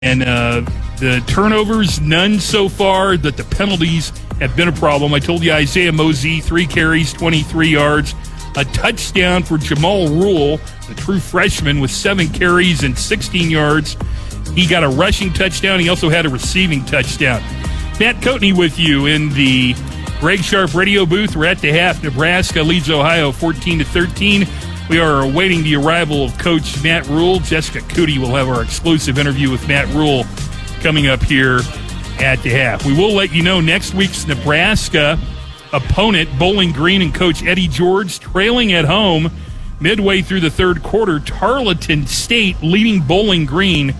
And the turnovers, none so far, that the penalties have been a problem. I told you Isaiah Mosey, 3 carries, 23 yards. A touchdown for Jamal Rule, the true freshman, with 7 carries and 16 yards. He got a rushing touchdown. He also had a receiving touchdown. Matt Coatney with you in the Greg Sharp radio booth. We're at the half. Nebraska leads Ohio 14-13. We are awaiting the arrival of Coach Matt Rule. Jessica Cootie will have our exclusive interview with Matt Rule coming up here at the half. We will let you know next week's Nebraska opponent, Bowling Green, and Coach Eddie George trailing at home midway through the third quarter. Tarleton State leading Bowling Green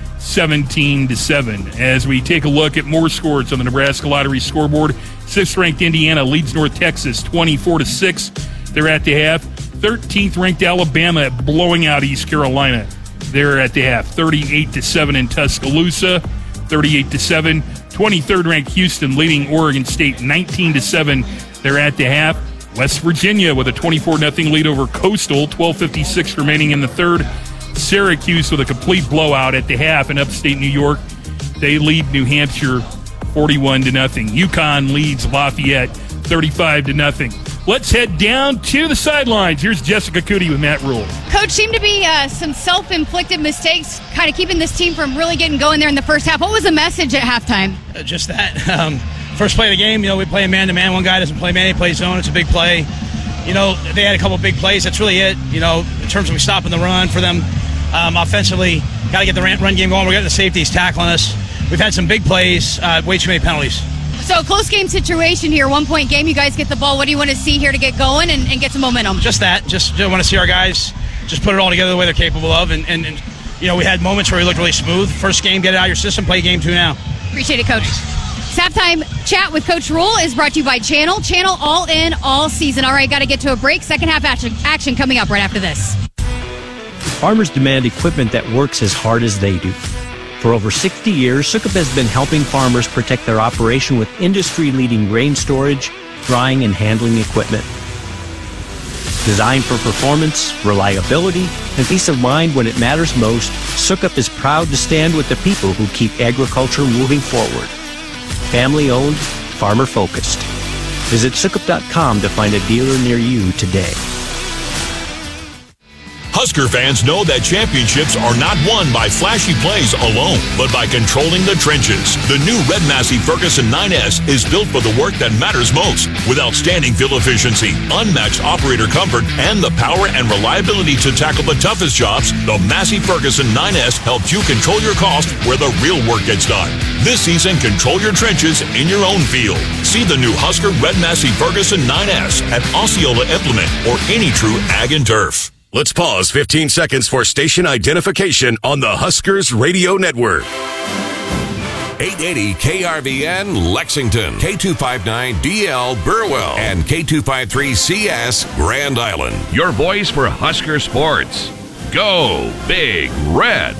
17-7. As we take a look at more scores on the Nebraska Lottery scoreboard, 6th-ranked Indiana leads North Texas 24-6. They're at the half. 13th-ranked Alabama blowing out East Carolina. They're at the half. 38-7 in Tuscaloosa. 38-7. 23rd-ranked Houston leading Oregon State 19-7. They're at the half. West Virginia with a 24-0 lead over Coastal. 12:56 remaining in the third. Syracuse with a complete blowout at the half in upstate New York. They lead New Hampshire 41-0. UConn leads Lafayette 35-0. Let's head down to the sidelines. Here's Jessica Cootie with Matt Rule. Coach, seemed to be some self-inflicted mistakes kind of keeping this team from really getting going there in the first half. What was the message at halftime? Just that. First play of the game, we play man-to-man. One guy doesn't play man, he plays zone. It's a big play. They had a couple big plays. That's really it. In terms of stopping the run for them. Offensively, got to get the run game going. We're getting the safeties tackling us. We've had some big plays, way too many penalties. So, close game situation here, 1-point game. You guys get the ball. What do you want to see here to get going and get some momentum? Just that. Just want to see our guys just put it all together the way they're capable of. And we had moments where we looked really smooth. First game, get it out of your system, play game 2 now. Appreciate it, Coach. This halftime chat with Coach Rule is brought to you by Channel. Channel all in, all season. All right, got to get to a break. Second half action coming up right after this. Farmers demand equipment that works as hard as they do. For over 60 years, Sukup has been helping farmers protect their operation with industry-leading grain storage, drying, and handling equipment. Designed for performance, reliability, and peace of mind when it matters most, Sukup is proud to stand with the people who keep agriculture moving forward. Family-owned, farmer-focused. Visit Sukup.com to find a dealer near you today. Husker fans know that championships are not won by flashy plays alone, but by controlling the trenches. The new Red Massey Ferguson 9S is built for the work that matters most, with outstanding fuel efficiency, unmatched operator comfort, and the power and reliability to tackle the toughest jobs. The Massey Ferguson 9S helps you control your cost where the real work gets done. This season, control your trenches in your own field. See the new Husker Red Massey Ferguson 9S at Osceola Implement or any true Ag and Turf. Let's pause 15 seconds for station identification on the Huskers Radio Network. 880 KRVN Lexington, K259DL Burwell, and K253CS Grand Island. Your voice for Husker sports. Go Big Red.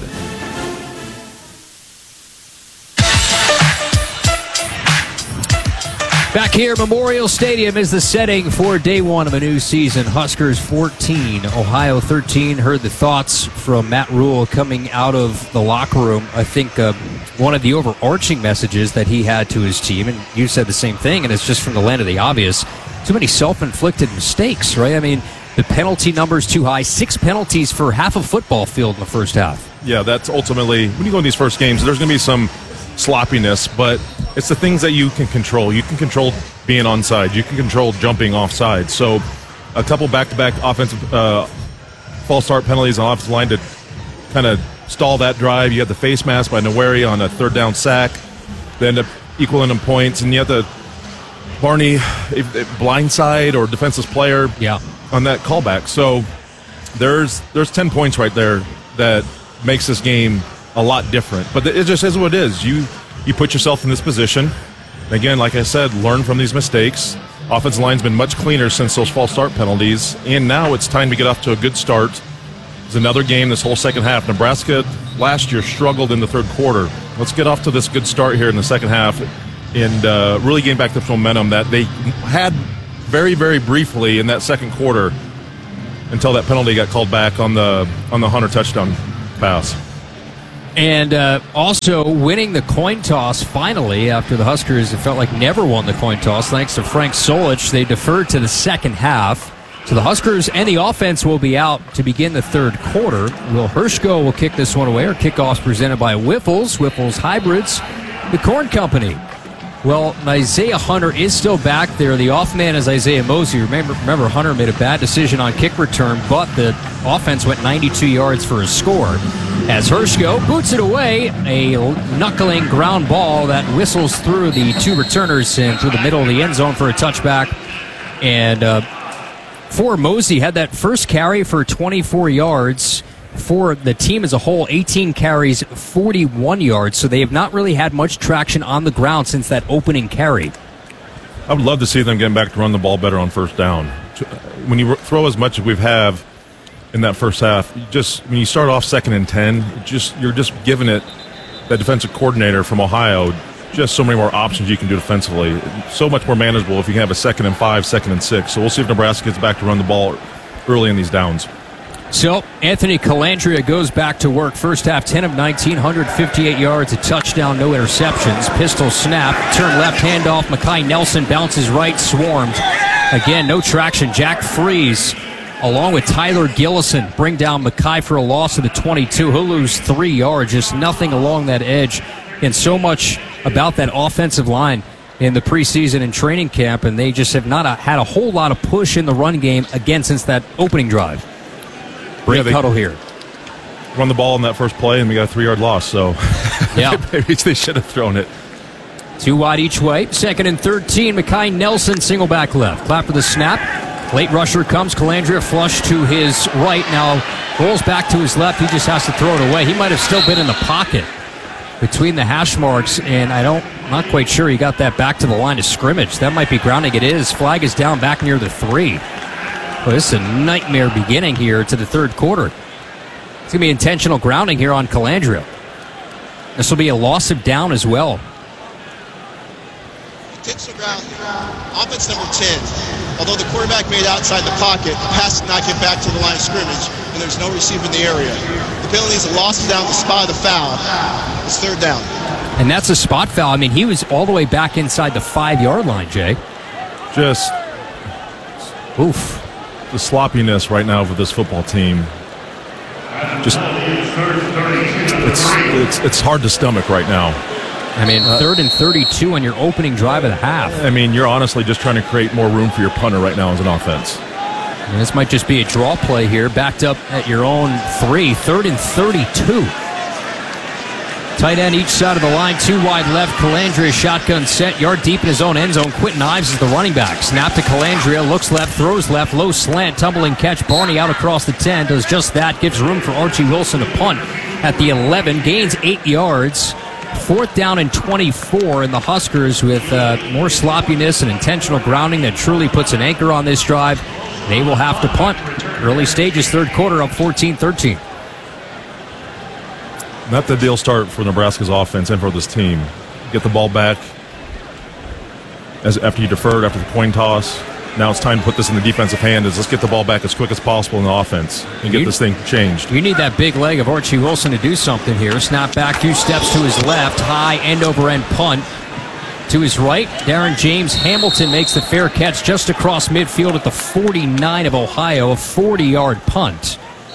Back here, Memorial Stadium is the setting for day one of a new season. Huskers 14, Ohio 13. Heard the thoughts from Matt Rule coming out of the locker room. I think one of the overarching messages that he had to his team, and you said the same thing, and it's just from the land of the obvious, too many self-inflicted mistakes, right? I mean, the penalty number's too high. 6 penalties for half a football field in the first half. Yeah, that's ultimately, when you go in these first games, there's going to be some sloppiness, but it's the things that you can control. You can control being onside. You can control jumping offside. So a couple back-to-back offensive false start penalties on the offensive line to kind of stall that drive. You had the face mask by Noweri on a third down sack. They end up equaling them points. And you have the Barney blindside or defenseless player on that callback. So there's 10 points right there that makes this game a lot different, but it just is what it is. You put yourself in this position. Again, like I said, learn from these mistakes. Offensive line's been much cleaner since those false start penalties, and now it's time to get off to a good start. It's another game this whole second half. Nebraska last year struggled in the third quarter. Let's get off to this good start here in the second half and really gain back the momentum that they had very, very briefly in that second quarter until that penalty got called back on the Hunter touchdown pass. And also winning the coin toss finally after the Huskers, it felt like never won the coin toss. Thanks to Frank Solich, they deferred to the second half. So the Huskers and the offense will be out to begin the third quarter. Will Hershko will kick this one away. Our kickoff's presented by Whiffles Hybrids, the Corn Company. Well, Isaiah Hunter is still back there. The off man is Isaiah Mosey. Remember, Hunter made a bad decision on kick return, but the offense went 92 yards for a score. As Hershko boots it away, a knuckling ground ball that whistles through the two returners and through the middle of the end zone for a touchback. And for Mosey, had that first carry for 24 yards. For the team as a whole, 18 carries, 41 yards. So they have not really had much traction on the ground since that opening carry. I would love to see them getting back to run the ball better on first down. When you throw as much as we have in that first half, when you start off 2nd and 10, you're just giving it that defensive coordinator from Ohio just so many more options you can do defensively. So much more manageable if you can have a 2nd and 5, 2nd and 6. So we'll see if Nebraska gets back to run the ball early in these downs. So Anthony Calandria goes back to work. First half, 10 of 19, 158 yards, a touchdown, no interceptions. Pistol snap, turn left, handoff. Mekhi Nelson bounces right, swarmed. Again, no traction. Jack Freeze, along with Tyler Gillison, bring down Mekhi for a loss of the 22. He'll lose 3 yards, just nothing along that edge. And so much about that offensive line in the preseason and training camp, and they just have not had a whole lot of push in the run game again since that opening drive. Great huddle here. Run the ball on that first play, and we got a 3-yard loss, so yeah. Maybe they should have thrown it. 2 wide each way. 2nd and 13. Mekhi Nelson, single back left. Clap for the snap. Late rusher comes. Calandria flush to his right. Now rolls back to his left. He just has to throw it away. He might have still been in the pocket between the hash marks, and I'm not quite sure he got that back to the line of scrimmage. That might be grounding. It is. Flag is down back near the 3. Well, this is a nightmare beginning here to the third quarter. It's going to be intentional grounding here on Calandria. This will be a loss of down as well. Intentional ground, offense number 10. Although the quarterback made outside the pocket, the pass did not get back to the line of scrimmage, and there's no receiver in the area. The penalty is a loss of down, the spot of the foul. It's third down. And that's a spot foul. I mean, he was all the way back inside the 5-yard line, Jay. Just oof. The sloppiness right now for this football team, just it's hard to stomach right now. I mean, 3rd and 32 on your opening drive of the half. I mean, you're honestly just trying to create more room for your punter right now as an offense. And this might just be a draw play here, backed up at your own 3. 3rd and 32. Tight end each side of the line, 2 wide left. Calandria shotgun set, yard deep in his own end zone. Quentin Ives is the running back. Snap to Calandria, looks left, throws left, low slant, tumbling catch. Barney out across the 10, does just that, gives room for Archie Wilson to punt at the 11, gains 8 yards. 4th down and 24, and the Huskers with more sloppiness and intentional grounding that truly puts an anchor on this drive. They will have to punt. Early stages, third quarter, up 14-13. Not the deal start for Nebraska's offense and for this team. Get the ball back after you deferred, after the coin toss. Now it's time to put this in the defensive hand. Let's get the ball back as quick as possible in the offense and get this thing changed. You need that big leg of Archie Wilson to do something here. Snap back, 2 steps to his left, high end-over-end punt. To his right, Darren James Hamilton makes the fair catch just across midfield at the 49 of Ohio, a 40-yard punt.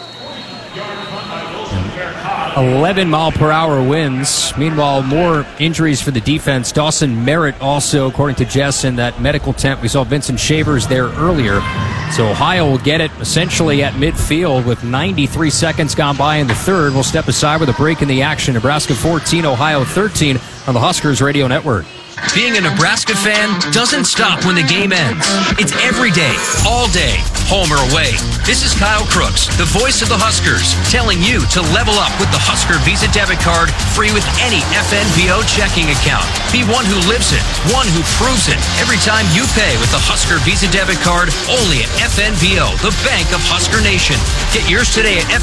11-mile-per-hour winds. Meanwhile, more injuries for the defense. Dawson Merritt also, according to Jess, in that medical tent. We saw Vincent Shavers there earlier. So Ohio will get it essentially at midfield with 93 seconds gone by in the third. We'll step aside with a break in the action. Nebraska 14, Ohio 13 on the Huskers Radio Network. Being a Nebraska fan doesn't stop when the game ends. It's every day, all day, home or away. This is Kyle Crooks, the voice of the Huskers, telling you to level up with the Husker Visa debit card, free with any FNBO checking account. Be one who lives it, one who proves it. Every time you pay with the Husker Visa debit card, only at FNBO, the bank of Husker Nation. Get yours today at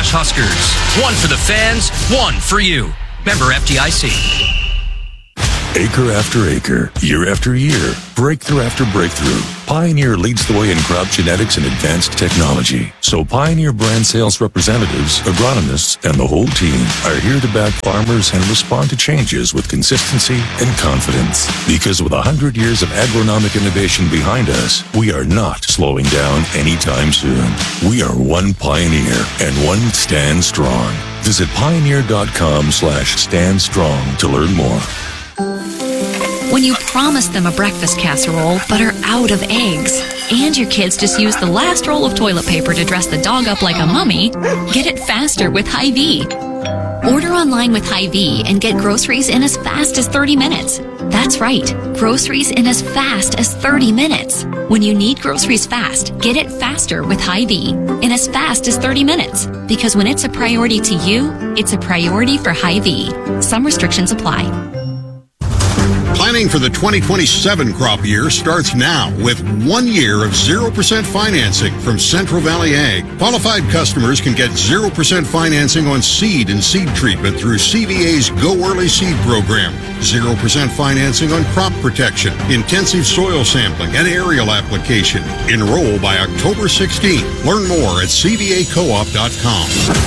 FNBO.com/Huskers. One for the fans, one for you. Member FDIC. Acre after acre, year after year, breakthrough after breakthrough, Pioneer leads the way in crop genetics and advanced technology. So Pioneer brand sales representatives, agronomists, and the whole team are here to back farmers and respond to changes with consistency and confidence. Because with 100 years of agronomic innovation behind us, we are not slowing down anytime soon. We are one Pioneer and one Stand Strong. Visit pioneer.com/Stand Strong to learn more. When you promise them a breakfast casserole but are out of eggs, and your kids just use the last roll of toilet paper to dress the dog up like a mummy, get it faster with Hy-Vee. Order online with Hy-Vee and get groceries in as fast as 30 minutes. That's right, groceries in as fast as 30 minutes. When you need groceries fast, get it faster with Hy-Vee in as fast as 30 minutes. Because when it's a priority to you, it's a priority for Hy-Vee. Some restrictions apply. Planning for the 2027 crop year starts now with 1 year of 0% financing from Central Valley Ag. Qualified customers can get 0% financing on seed and seed treatment through CVA's Go Early Seed program. 0% financing on crop protection, intensive soil sampling, and aerial application. Enroll by October 16th. Learn more at cvacoop.com.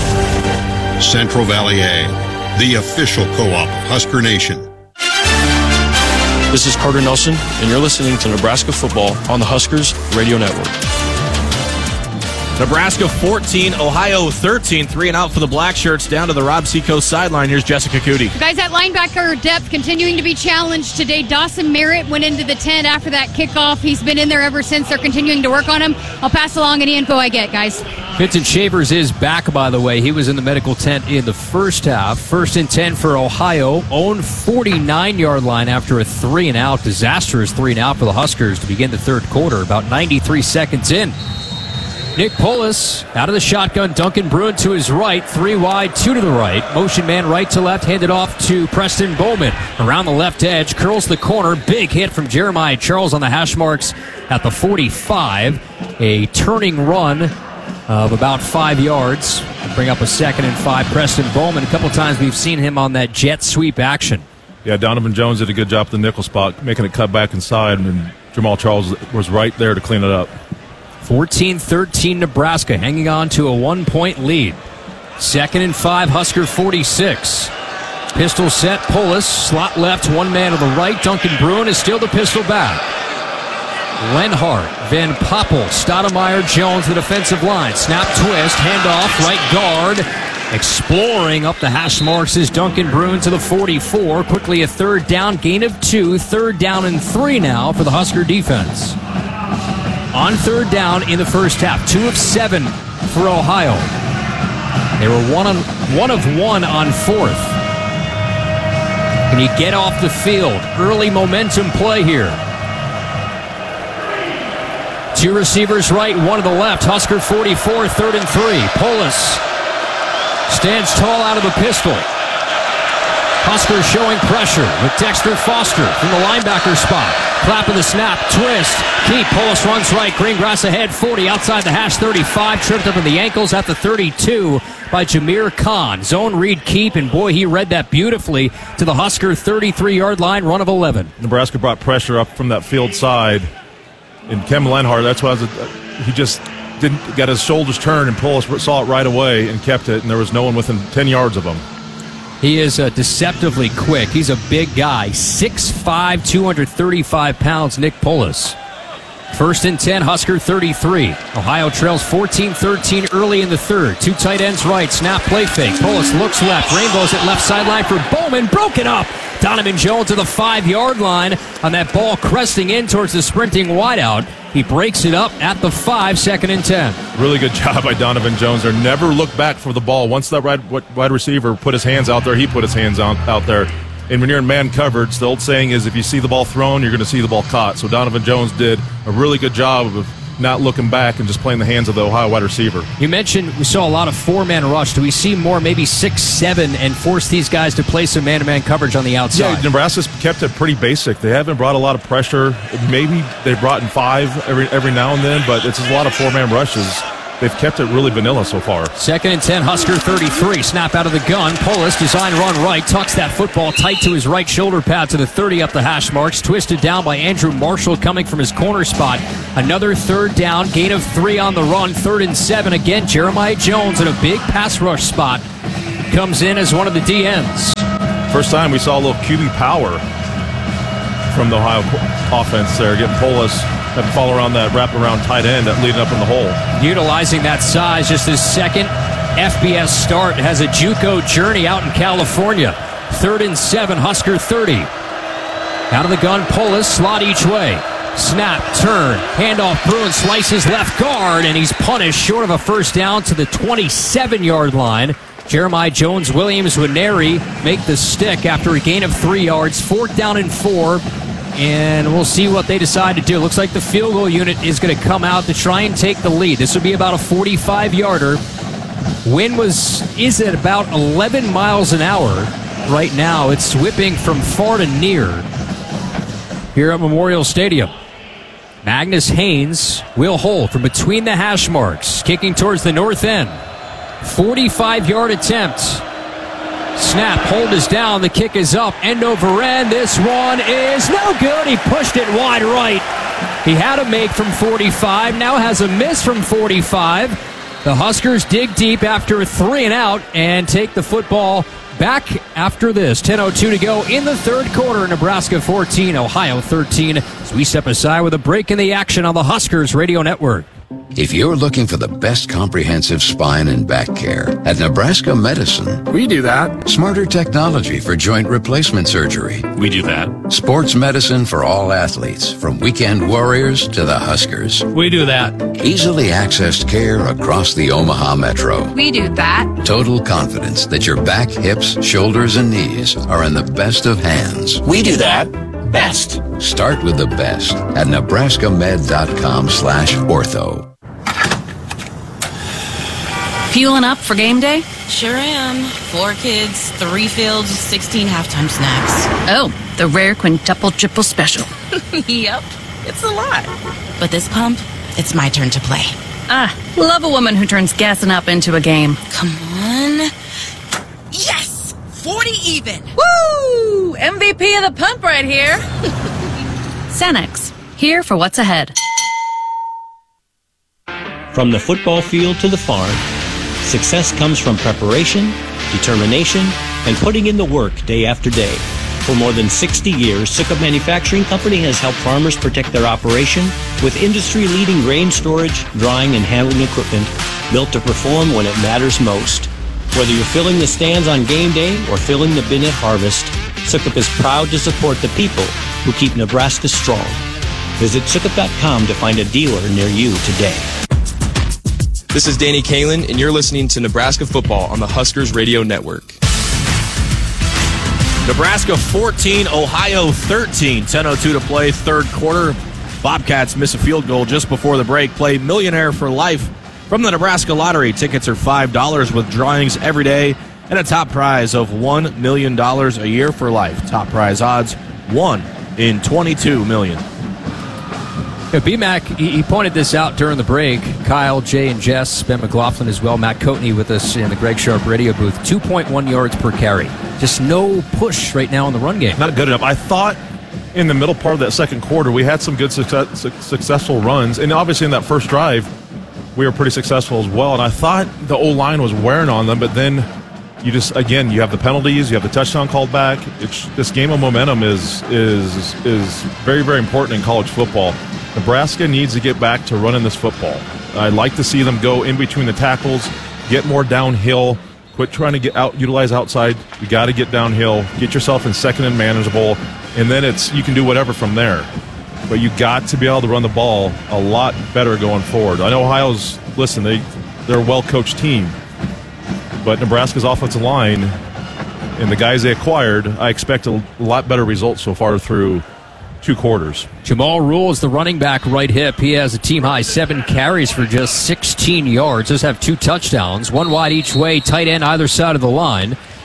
Central Valley Ag, the official co-op of Husker Nation. This is Carter Nelson, and you're listening to Nebraska Football on the Huskers Radio Network. Nebraska 14, Ohio 13, 3 and out for the Black Shirts down to the Rob Seacoast sideline. Here's Jessica Cootie. Guys, at linebacker depth continuing to be challenged today. Dawson Merritt went into the tent after that kickoff. He's been in there ever since. They're continuing to work on him. I'll pass along any info I get, guys. Vincent Shavers is back, by the way. He was in the medical tent in the first half. 1st and 10 for Ohio. Own 49-yard line after a 3-and-out. Disastrous 3-and-out for the Huskers to begin the third quarter, about 93 seconds in. Nick Polis out of the shotgun. Duncan Bruin to his right. 3 wide, 2 to the right. Motion man right to left. Handed off to Preston Bowman. Around the left edge. Curls the corner. Big hit from Jeremiah Charles on the hash marks at the 45. A turning run of about 5 yards. Bring up a 2nd and 5. Preston Bowman. A couple times we've seen him on that jet sweep action. Yeah, Donovan Jones did a good job at the nickel spot, making it cut back inside, and Jamal Charles was right there to clean it up. 14-13 Nebraska, hanging on to a 1-point lead. 2nd and 5, Husker 46. Pistol set, Polis, slot left, one man to the right. Duncan Bruin is still the pistol back. Lenhart, Van Poppel, Stoudemire, Jones, the defensive line. Snap, twist, handoff, right guard. Exploring up the hash marks is Duncan Bruin to the 44. Quickly a 3rd down, gain of 2. 3rd down and 3 now for the Husker defense. On 3rd down in the first half, 2 of 7 for Ohio. They were 1 of 1 on 4th. Can you get off the field? Early momentum play here. 2 receivers right, 1 to the left. Husker 44, 3rd and 3. Polis stands tall out of the pistol. Husker showing pressure with Dexter Foster from the linebacker spot. Clap of the snap, twist, keep. Polis runs right, Greengrass ahead, 40 outside the hash, 35, tripped up in the ankles at the 32 by Jameer Khan. Zone read, keep, and boy, he read that beautifully to the Husker 33-yard line, run of 11. Nebraska brought pressure up from that field side, and Kem Lenhart, that's why he just didn't get his shoulders turned, and Polis saw it right away and kept it, and there was no one within 10 yards of him. He is deceptively quick. He's a big guy. 6'5", 235 pounds, Nick Polis. 1st and 10, Husker 33. Ohio trails 14-13 early in the third. 2 tight ends right. Snap, play fake. Polis looks left. Rainbows at left sideline for Bowman. Broken up. Donovan Jones to the 5-yard line on that ball cresting in towards the sprinting wideout. He breaks it up at the 5, 2nd and 10. Really good job by Donovan Jones there. Never look back for the ball. Once that wide receiver put his hands out there, he put his hands out there. And when you're in man coverage, the old saying is if you see the ball thrown, you're going to see the ball caught. So Donovan Jones did a really good job of not looking back and just playing the hands of the Ohio wide receiver. You mentioned we saw a lot of 4-man rush. Do we see more, maybe 6, 7, and force these guys to play some man-to-man coverage on the outside? Yeah, Nebraska's kept it pretty basic. They haven't brought a lot of pressure. Maybe they've brought in 5 every now and then, but it's a lot of 4-man rushes. they've kept it really vanilla so far. 2nd and 10, Husker 33. Snap out of the gun. Polis design run right. Tucks that football tight to his right shoulder pad to the 30 up the hash marks. Twisted down by Andrew Marshall coming from his corner spot. Another 3rd down. Gain of 3 on the run. 3rd and 7. Again, Jeremiah Jones in a big pass rush spot. Comes in as one of the DNs. First time we saw a little QB power from the Ohio offense there. Getting Polis had to follow around that wraparound tight end that leading up in the hole. Utilizing that size, just his second FBS start. Has a JUCO journey out in California. 3rd and 7, Husker 30. Out of the gun, Polis, slot each way. Snap, turn, handoff, Bruin slices left guard, and he's punished short of a first down to the 27-yard line. Jeremiah Jones, Williams, Winery make the stick after a gain of 3 yards. 4th down and 4, and we'll see what they decide to do. Looks like the field goal unit is going to come out to try and take the lead. This would be about a 45-yarder. Wind is at about 11 miles an hour right now. It's whipping from far to near here at Memorial Stadium. Magnus Haynes will hold from between the hash marks, kicking towards the north end. 45-yard attempt. Snap, hold is down, the kick is up, end over end. This one is no good. He pushed it wide right. He had a make from 45, now has a miss from 45. The Huskers dig deep after a 3 and out and take the football back after this. 10:02 to go in the 3rd quarter. Nebraska 14, Ohio 13. As we step aside with a break in the action on the Huskers Radio Network. If you're looking for the best comprehensive spine and back care, at Nebraska Medicine, we do that. Smarter technology for joint replacement surgery, we do that. Sports medicine for all athletes, from weekend warriors to the Huskers, we do that. Easily accessed care across the Omaha Metro, we do that. Total confidence that your back, hips, shoulders, and knees are in the best of hands, we do that. Best. Start with the best at nebraskamed.com/ortho. Fueling up for game day? Sure am. 4 kids, 3 fields, 16 halftime snacks. Oh, the rare quintuple triple special. Yep, it's a lot. But this pump, it's my turn to play. Love a woman who turns gassing up into a game. Come on. Yes! 40 even. Woo! MVP of the pump right here. Cenex, here for what's ahead. From the football field to the farm, success comes from preparation, determination, and putting in the work day after day. For more than 60 years, Sukup Manufacturing Company has helped farmers protect their operation with industry-leading grain storage, drying, and handling equipment built to perform when it matters most. Whether you're filling the stands on game day or filling the bin at harvest, Sukup is proud to support the people who keep Nebraska strong. Visit Sukup.com to find a dealer near you today. This is Danny Kalin, and you're listening to Nebraska Football on the Huskers Radio Network. Nebraska 14, Ohio 13. 10:02 to play, 3rd quarter. Bobcats miss a field goal just before the break. Play Millionaire for Life from the Nebraska Lottery. Tickets are $5 with drawings every day and a top prize of $1 million a year for life. Top prize odds, 1 in 22 million. BMAC, he pointed this out during the break. Kyle, Jay, and Jess, Ben McLaughlin as well. Matt Coatney with us in the Greg Sharp radio booth. 2.1 yards per carry. Just no push right now in the run game. Not good enough. I thought in the middle part of that 2nd quarter, we had some good successful runs. And obviously in that first drive, we were pretty successful as well. And I thought the O-line was wearing on them, but then you just, again, you have the penalties, you have the touchdown called back. This game of momentum is very, very important in college football. Nebraska needs to get back to running this football. I'd like to see them go in between the tackles, get more downhill, quit trying to utilize outside. You got to get downhill, get yourself in 2nd and manageable, and then you can do whatever from there. But you got to be able to run the ball a lot better going forward. I know Ohio's, they're a well-coached team, but Nebraska's offensive line and the guys they acquired, I expect a lot better results so far through 2 quarters. Jamal Rule is the running back right hip. He has a team-high 7 carries for just 16 yards. Does have 2 touchdowns, 1 wide each way, tight end either side of the line.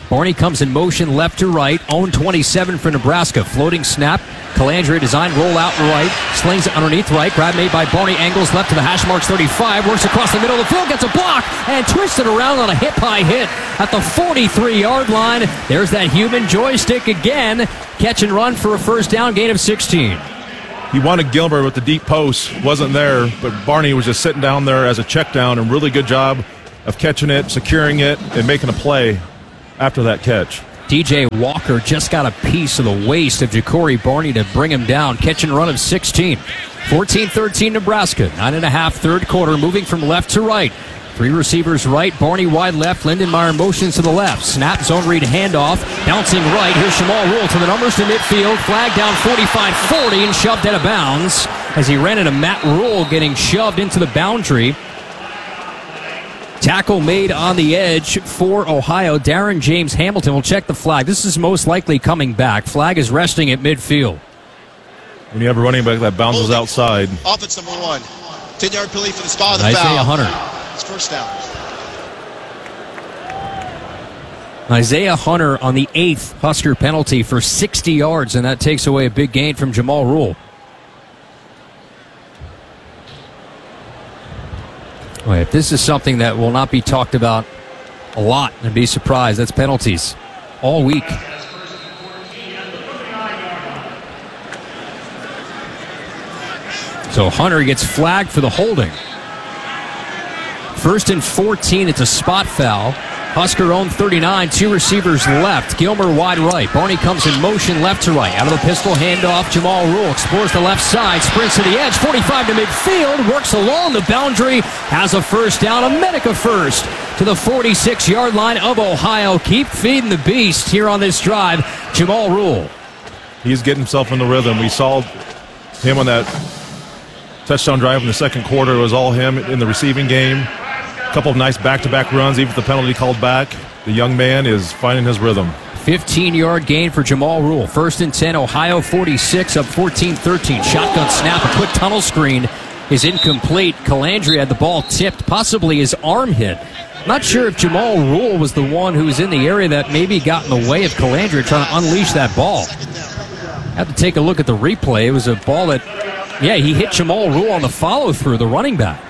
Barney comes in motion left to right. Own 27 for Nebraska. Floating snap. Calandria design roll out right. Slings it underneath right. Grab made by Barney. Angles left to the hash marks 35. Works across the middle of the field. Gets a block and twisted around on a hip-high hit at the 43-yard line. There's that human joystick again. Catch and run for a first down, gain of 16. He wanted Gilbert with the deep post. Wasn't there, but Barney was just sitting down there as a check down, and really good job of catching it, securing it, and making a play after that catch. DJ Walker just got a piece of the waist of Ja'Cory Barney to bring him down. Catch and run of 16. 14-13 Nebraska. 9.5 third quarter, moving from left to right. 3 receivers right, Barney wide left, Lindenmeyer motions to the left. Snap, zone read, handoff, bouncing right. Here's Jamal Rule to the numbers to midfield. Flag down 45-40 and shoved out of bounds as he ran into Matt Rule getting shoved into the boundary. Tackle made on the edge for Ohio. Darren James Hamilton will check the flag. This is most likely coming back. Flag is resting at midfield. When you have a running back that bounces outside. Offense number 1. 10-yard penalty for the spot of the foul. Isaiah Hunter. It's first down. Isaiah Hunter on the 8th Husker penalty for 60 yards, and that takes away a big gain from Jamal Rule. If this is something that will not be talked about a lot, and be surprised, that's penalties all week. So Hunter gets flagged for the holding. 1st and 14, it's a spot foul. Husker own 39, 2 receivers left. Gilmer wide right. Barney comes in motion left to right. Out of the pistol, handoff. Jamal Rule explores the left side, sprints to the edge, 45 to midfield, works along the boundary, has a first down, a Medica first to the 46-yard line of Ohio. Keep feeding the beast here on this drive. Jamal Rule. He's getting himself in the rhythm. We saw him on that touchdown drive in the second quarter. It was all him in the receiving game. A couple of nice back-to-back runs, even with the penalty called back. The young man is finding his rhythm. 15-yard gain for Jamal Rule. 1st and 10, Ohio 46, up 14-13. Shotgun snap, a quick tunnel screen is incomplete. Calandria had the ball tipped, possibly his arm hit. Not sure if Jamal Rule was the one who was in the area that maybe got in the way of Calandria trying to unleash that ball. Have to take a look at the replay. It was a ball that, he hit Jamal Rule on the follow-through, the running back.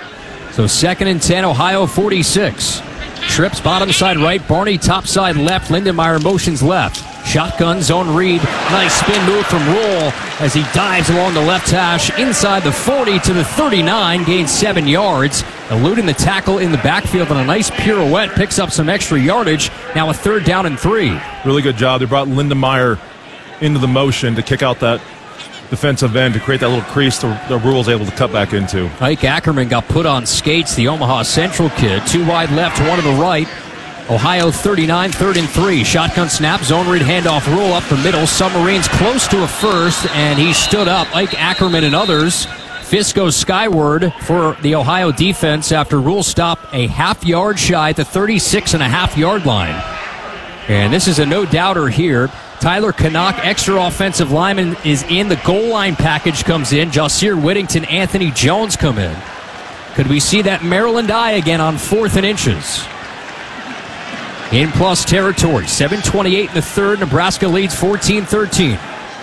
So 2nd and 10, Ohio 46. Trips bottom side right, Barney top side left, Lindenmeyer motions left. Shotgun zone read, nice spin move from Rule as he dives along the left hash inside the 40 to the 39, gains 7 yards, eluding the tackle in the backfield on a nice pirouette, picks up some extra yardage. Now a 3rd down and 3. Really good job. They brought Lindenmeyer into the motion to kick out that defensive end to create that little crease the Rule's able to cut back into. Ike Ackerman got put on skates, the Omaha Central kid. 2 wide left, 1 to the right. Ohio 39, 3rd and 3. Shotgun snap, zone read handoff, Rule up the middle. Submarines close to a first, and he stood up. Ike Ackerman and others. Fist goes skyward for the Ohio defense after Rule stopped a half-yard shy at the 36.5-yard line. And this is a no-doubter here. Tyler Canuck, extra offensive lineman, is in. The goal line package comes in. Jahsir Whittington, Anthony Jones come in. Could we see that Maryland eye again on 4th and inches? In plus territory. 7:28 in the 3rd. Nebraska leads 14-13.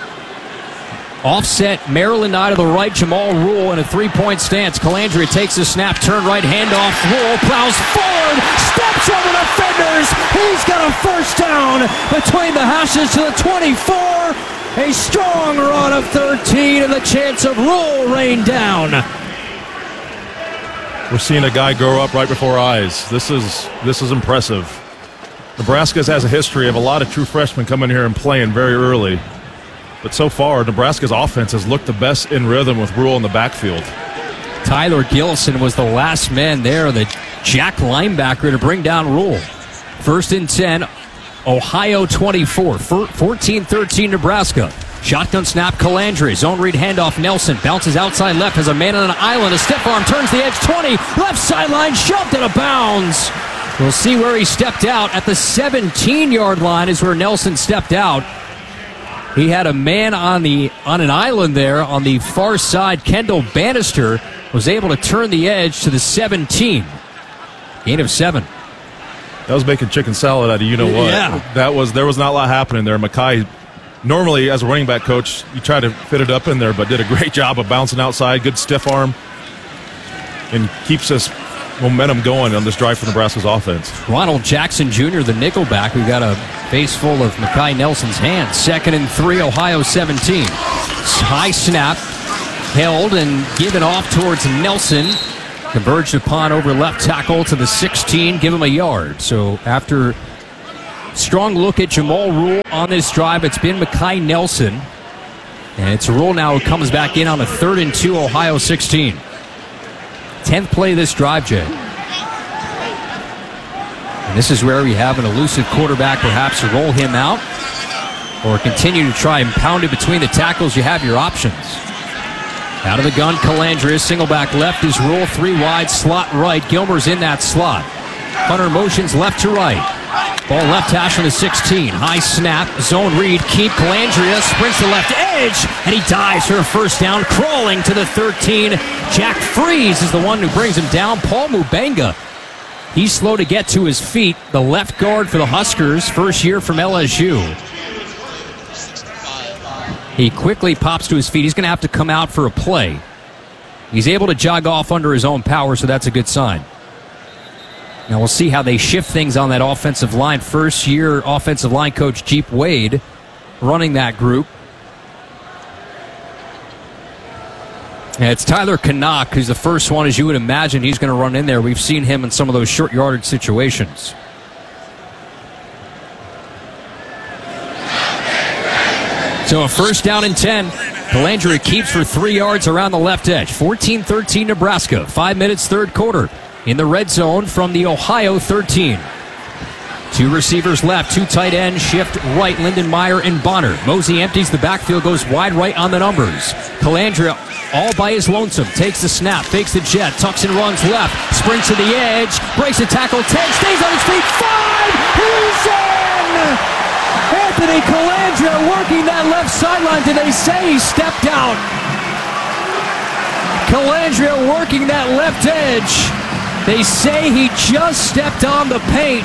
Offset, Maryland eye to the right. Jamal Rule in a 3-point stance. Calandria takes the snap, turn right, handoff. Rule plows forward, steps over defenders. He's got a first down between the hashes to the 24. A strong run of 13 and the chance of Rule rain down. We're seeing a guy grow up right before our eyes. This is impressive. Nebraska has a history of a lot of true freshmen coming here and playing very early. But so far, Nebraska's offense has looked the best in rhythm with Rule in the backfield. Tyler Gilson was the last man there, the jack linebacker, to bring down Rule. 1st and 10, Ohio 24, 14-13 Nebraska. Shotgun snap, Calandria, zone read handoff, Nelson bounces outside left, has a man on an island, a stiff arm, turns the edge, 20, left sideline, shoved out of bounds. We'll see where he stepped out. At the 17-yard line is where Nelson stepped out. He had a man on an island there on the far side. Kendall Bannister was able to turn the edge to the 17. Gain of 7. That was making chicken salad out of what. Yeah. There was not a lot happening there. Mackay, normally as a running back coach, you try to fit it up in there, but did a great job of bouncing outside, good stiff arm, and keeps us momentum going on this drive for Nebraska's offense. Ronald Jackson Jr., the nickelback, who got a face full of Mackay Nelson's hands. 2nd and 3, Ohio 17. High snap, held and given off towards Nelson. Converged upon over left tackle to the 16, give him a yard. So after strong look at Jamal Rule on this drive, it's been Mackay Nelson. And it's Rule now who comes back in on a 3rd and 2, Ohio 16. 10th play of this drive, Jay. And this is where we have an elusive quarterback, perhaps to roll him out or continue to try and pound it between the tackles. You have your options. Out of the gun, Calandria, single back left is Rule, 3 wide, slot right. Gilmer's in that slot. Hunter motions left to right. Ball left hash on the 16. High snap, zone read, keep Calandria, sprints to left edge, and he dives for a first down, crawling to the 13. Jack Freeze is the one who brings him down. Paul Mubenga, he's slow to get to his feet. The left guard for the Huskers, first year from LSU. He quickly pops to his feet. He's going to have to come out for a play. He's able to jog off under his own power, so that's a good sign. Now we'll see how they shift things on that offensive line. First year offensive line coach Jeep Wade running that group. And it's Tyler Canuck who's the first one, as you would imagine, he's going to run in there. We've seen him in some of those short yardage situations. So a first down and 10. Calandria keeps for 3 yards around the left edge. 14-13 Nebraska. 5 minutes, third quarter. In the red zone from the Ohio 13. 2 receivers left, 2 tight ends, shift right, Lindenmeyer and Bonner. Mosey empties the backfield, goes wide right on the numbers. Calandria all by his lonesome, takes the snap, fakes the jet, tucks and runs left, sprints to the edge, breaks the tackle, 10, stays on his feet, 5, he's in! Anthony Calandria working that left sideline. Did they say he stepped out? Calandria working that left edge. They say he just stepped on the paint.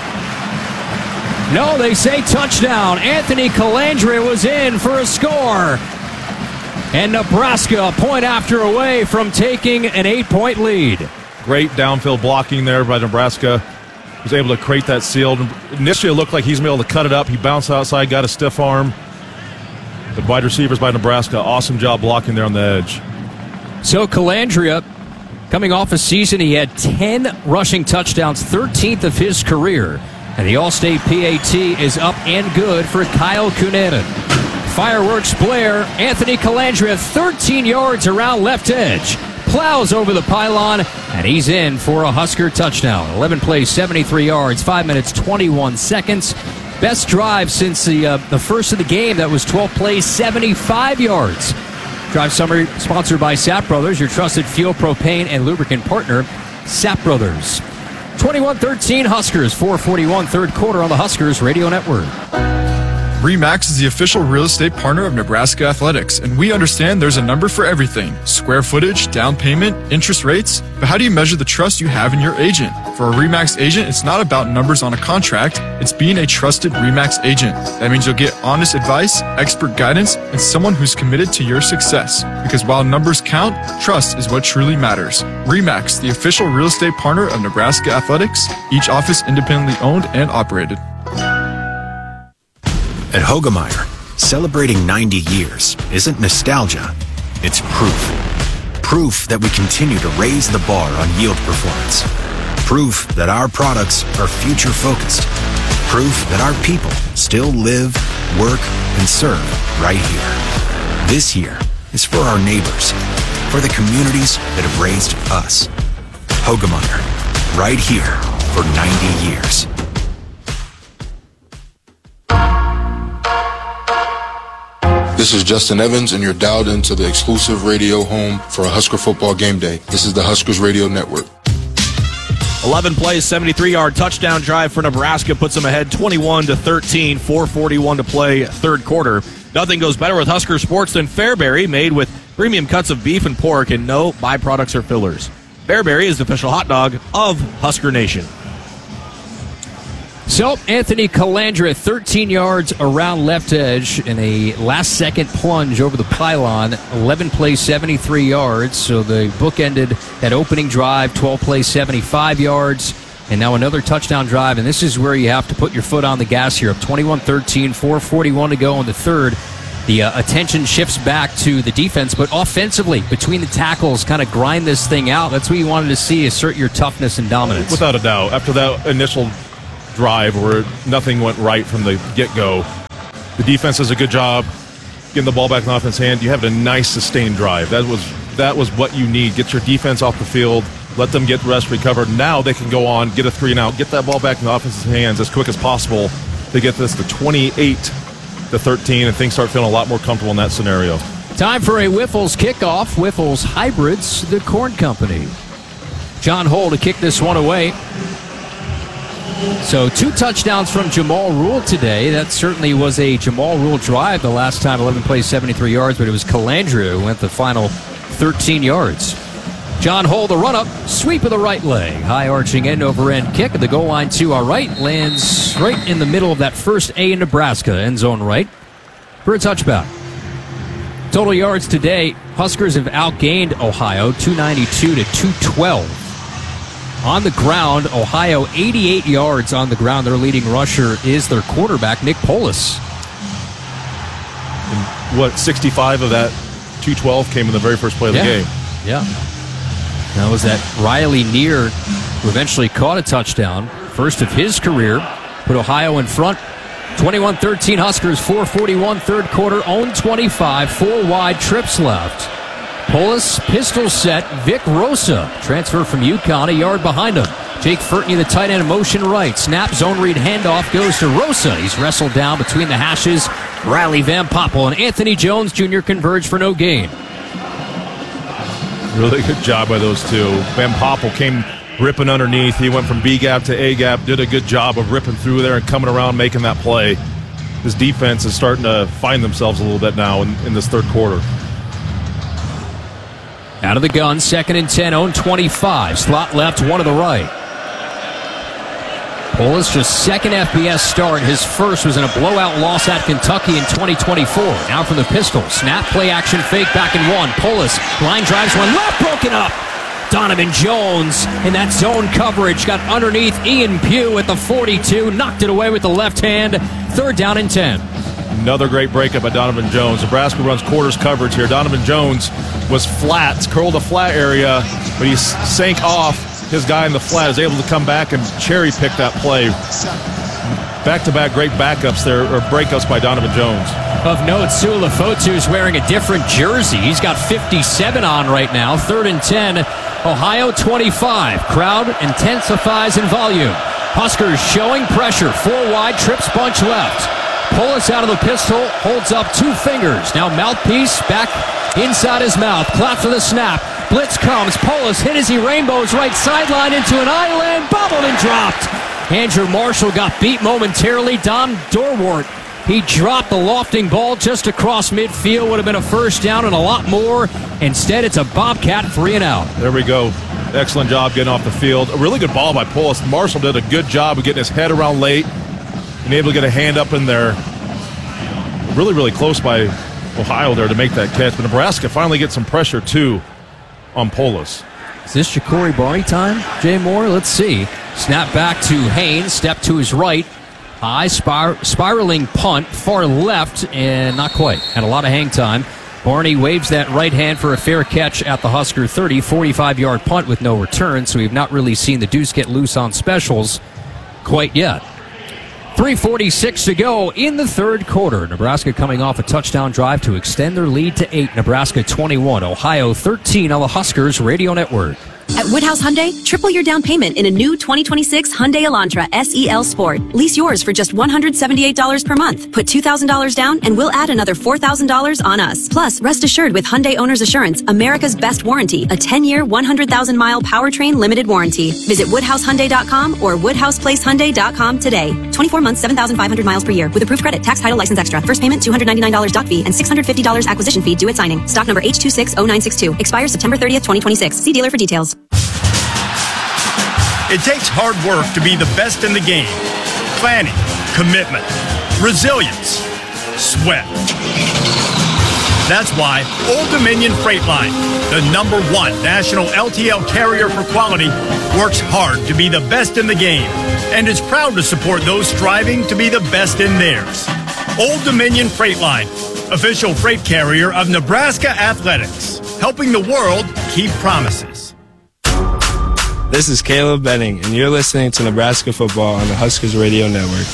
No, they say touchdown. Anthony Calandria was in for a score. And Nebraska a point after away from taking an 8-point lead. Great downfield blocking there by Nebraska. Was able to create that seal. Initially, it looked like he's able to cut it up. He bounced outside, got a stiff arm. The wide receivers by Nebraska, awesome job blocking there on the edge. So Calandria, coming off a season, he had 10 rushing touchdowns, 13th of his career. And the All-State PAT is up and good for Kyle Cunanan. Fireworks Blair, Anthony Calandria, 13 yards around left edge. Plows over the pylon, and he's in for a Husker touchdown. 11 plays, 73 yards, 5 minutes, 21 seconds. Best drive since the first of the game. That was 12 plays, 75 yards. Drive summary sponsored by Sapp Brothers, your trusted fuel, propane, and lubricant partner, Sapp Brothers. 21-13 Huskers, 4:41 third quarter on the Huskers Radio Network. RE/MAX is the official real estate partner of Nebraska Athletics, and we understand there's a number for everything. Square footage, down payment, interest rates. But how do you measure the trust you have in your agent? For a RE/MAX agent, it's not about numbers on a contract. It's being a trusted RE/MAX agent. That means you'll get honest advice, expert guidance, and someone who's committed to your success. Because while numbers count, trust is what truly matters. RE/MAX, the official real estate partner of Nebraska Athletics, each office independently owned and operated. At Hoegemeyer, celebrating 90 years isn't nostalgia, it's proof. Proof that we continue to raise the bar on yield performance. Proof that our products are future-focused. Proof that our people still live, work, and serve right here. This year is for our neighbors, for the communities that have raised us. Hoegemeyer, right here for 90 years. This is Justin Evans, and you're dialed into the exclusive radio home for a Husker football game day. This is the Huskers Radio Network. 11 plays, 73-yard touchdown drive for Nebraska puts them ahead 21-13, 4:41 to play third quarter. Nothing goes better with Husker Sports than Fairbury, made with premium cuts of beef and pork and no byproducts or fillers. Fairbury is the official hot dog of Husker Nation. So, Anthony Calandra, 13 yards around left edge in a last-second plunge over the pylon. 11 plays, 73 yards. So the book ended that opening drive, 12 plays, 75 yards. And now another touchdown drive. And this is where you have to put your foot on the gas here. Up 21-13, 4:41 to go in the third. The attention shifts back to the defense, but offensively, between the tackles, kind of grind this thing out. That's what you wanted to see, assert your toughness and dominance. Without a doubt. After that initial drive where nothing went right from the get-go, the defense does a good job getting the ball back in the offense's hand. You have a nice sustained drive. That was what you need. Get your defense off the field, let them get rest, recovered. Now they can go on, get a 3-and-out, get that ball back in the offense's hands as quick as possible to get this to 28-13, and things start feeling a lot more comfortable in that scenario. Time for a Whiffles kickoff. Whiffles Hybrids, the Corn Company. John Hull to kick this one away. So 2 touchdowns from Jamal Rule today. That certainly was a Jamal Rule drive the last time, 11 plays, 73 yards, but it was Calandra who went the final 13 yards. John Hull, the run-up, sweep of the right leg. High-arching end-over-end kick at the goal line to our right. Lands right in the middle of that first A in Nebraska, end zone right, for a touchback. Total yards today, Huskers have outgained Ohio, 292 to 212. On the ground, Ohio 88 yards on the ground. Their leading rusher is their quarterback, Nick Polis. And 65 of that 212 came in the very first play of the game. Yeah. That was that Riley Neer who eventually caught a touchdown. First of his career. Put Ohio in front. 21-13 Huskers, 4:41 third quarter. Own 25, 4 wide, trips left. Polis, pistol set. Vic Rosa, transfer from UConn, a yard behind him. Jake Furtney, the tight end, motion right. Snap, zone read, handoff goes to Rosa. He's wrestled down between the hashes. Riley Van Poppel and Anthony Jones Jr. converge for no gain. Really good job by those two. Van Poppel came ripping underneath. He went from B-gap to A-gap, did a good job of ripping through there and coming around making that play. His defense is starting to find themselves a little bit now in this third quarter. Out of the gun, 2nd and 10, own 25. Slot left, 1 to the right. Polis, just second FBS start. His first was in a blowout loss at Kentucky in 2024. Now from the pistol. Snap, play action, fake, back and 1. Polis, line drives one left, broken up. Donovan Jones in that zone coverage got underneath Ian Pugh at the 42. Knocked it away with the left hand. 3rd down and 10. Another great breakup by Donovan Jones. Nebraska runs quarters coverage here. Donovan Jones was flat, curled a flat area, but he sank off. His guy in the flat is able to come back and cherry pick that play. Back-to-back great backups there, or breakups by Donovan Jones. Of note, Sula Fotu is wearing a different jersey. He's got 57 on right now. 3rd and 10, Ohio 25. Crowd intensifies in volume. Huskers showing pressure. 4 wide, trips bunch left. Polis out of the pistol, holds up 2 fingers. Now mouthpiece back inside his mouth. Clap for the snap. Blitz comes. Polis hit as he rainbows right sideline into an island. Bobbled and dropped. Andrew Marshall got beat momentarily. Don Dorwart, he dropped the lofting ball just across midfield. Would have been a first down and a lot more. Instead, it's a Bobcat 3-and-out. There we go. Excellent job getting off the field. A really good ball by Polis. Marshall did a good job of getting his head around late and able to get a hand up in there. Really, really close by Ohio there to make that catch. But Nebraska finally gets some pressure, too, on Polis. Is this Ja'Cory Barney time, Jay Moore? Let's see. Snap back to Haynes. Step to his right. High spiraling punt. Far left, and not quite. Had a lot of hang time. Barney waves that right hand for a fair catch at the Husker 30. 45-yard punt with no return, so we've not really seen the Deuce get loose on specials quite yet. 3:46 to go in the third quarter. Nebraska coming off a touchdown drive to extend their lead to 8. Nebraska 21, Ohio 13 on the Huskers Radio Network. At Woodhouse Hyundai, triple your down payment in a new 2026 Hyundai Elantra SEL Sport. Lease yours for just $178 per month. Put $2,000 down and we'll add another $4,000 on us. Plus, rest assured with Hyundai Owner's Assurance, America's best warranty, a 10-year, 100,000-mile powertrain limited warranty. Visit WoodhouseHyundai.com or WoodhousePlaceHyundai.com today. 24 months, 7,500 miles per year with approved credit, tax, title, license extra. First payment, $299 doc fee and $650 acquisition fee due at signing. Stock number H260962. Expires September 30th, 2026. See dealer for details. It takes hard work to be the best in the game. planning, commitment, resilience, sweat. That's why Old Dominion Freight Line, the #1 national LTL carrier for quality, works hard to be the best in the game and is proud to support those striving to be the best in theirs. Old Dominion Freight Line, official freight carrier of Nebraska Athletics, helping the world keep promises. This is Caleb Benning, and you're listening to Nebraska Football on the Huskers Radio Network.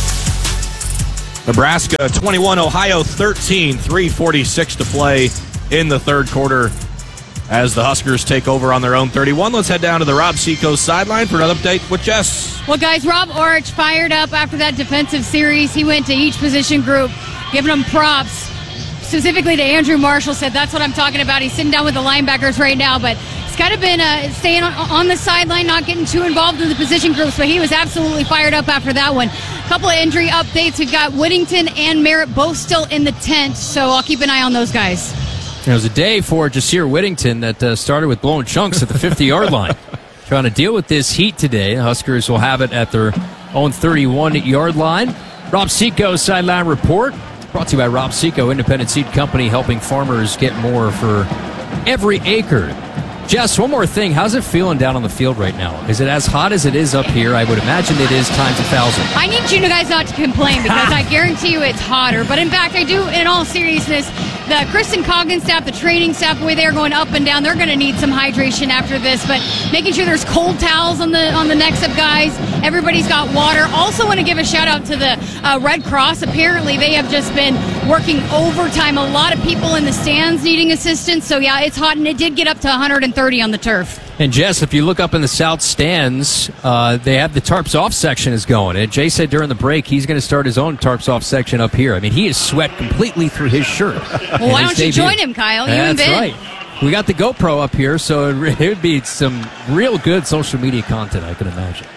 Nebraska 21, Ohio 13, 3:46 to play in the third quarter as the Huskers take over on their own 31. Let's head down to the Rob Seacoast sideline for another update with Jess. Well, guys, Rob Orich fired up after that defensive series. He went to each position group, giving them props. Specifically to Andrew Marshall, said that's what I'm talking about. He's sitting down with the linebackers right now, but he's kind of been staying on the sideline, not getting too involved in the position groups, but he was absolutely fired up after that one. A couple of injury updates. We've got Whittington and Merritt both still in the tent, so I'll keep an eye on those guys. It was a day for Jasir Whittington that started with blowing chunks at the 50-yard line. Trying to deal with this heat today. The Huskers will have it at their own 31-yard line. Rob Seacoast sideline report. Brought to you by Rob Seco, independent seed company, helping farmers get more for every acre. Jess, one more thing. How's it feeling down on the field right now? Is it as hot as it is up here? I would imagine it is times 1,000. I need you guys not to complain because I guarantee you it's hotter. But in fact, I do, in all seriousness, the Kristen Coggin staff, the training staff, the way they're going up and down, they're going to need some hydration after this. But making sure there's cold towels on the necks of guys. Everybody's got water. Also want to give a shout out to the Red Cross. Apparently, they have just been working overtime. A lot of people in the stands needing assistance. So yeah, it's hot, and it did get up to 130 on the turf. And Jess, if you look up in the south stands, they have the tarps off section is going. And Jay said during the break he's going to start his own tarps off section up here. I mean, he is sweat completely through his shirt. Well, why don't you join him, Kyle? You and Ben. That's right. We got the GoPro up here, so it would be some real good social media content, I can imagine.